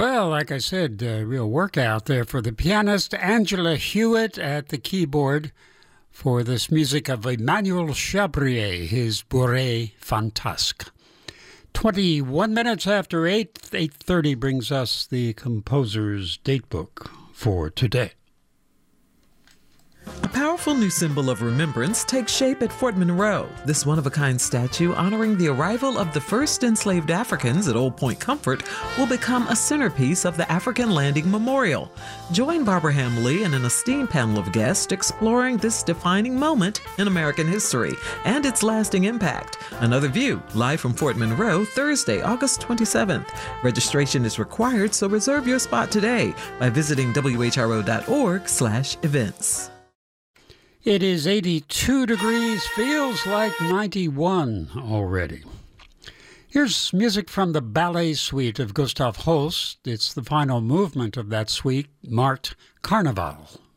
Well, like I said, a real workout there for the pianist Angela Hewitt at the keyboard for this music of Emmanuel Chabrier, his Bourrée Fantasque. 21 minutes after 8:30 brings us the composer's datebook for today. A powerful new symbol of remembrance takes shape at Fort Monroe. This one-of-a-kind statue honoring the arrival of the first enslaved Africans at Old Point Comfort will become a centerpiece of the African Landing Memorial. Join Barbara Hamley and an esteemed panel of guests exploring this defining moment in American history and its lasting impact. Another View, live from Fort Monroe, Thursday, August 27th. Registration is required, so reserve your spot today by visiting whro.org/events. It is 82 degrees, feels like 91 already. Here's music from the ballet suite of Gustav Holst. It's the final movement of that suite, marked Carnival.